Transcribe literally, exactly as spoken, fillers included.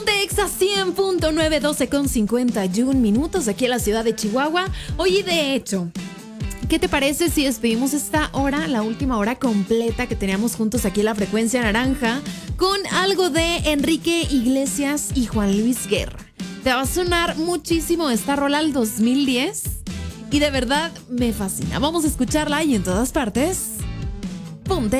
De Exa cien punto nueve, doce con cincuenta y un minutos aquí en la ciudad de Chihuahua. Oye, de hecho, ¿qué te parece si despedimos esta hora, la última hora completa que teníamos juntos aquí en la frecuencia naranja, con algo de Enrique Iglesias y Juan Luis Guerra? Te va a sonar muchísimo esta rola al dos mil diez y de verdad me fascina. Vamos a escucharla y en todas partes, ponte